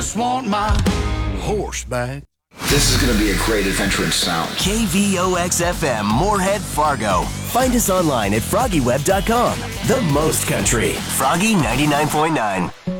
just want my horse back. This is going to be a great adventure in sound. KVOX-FM, Moorhead, Fargo. Find us online at FroggyWeb.com. The most country. Froggy 99.9.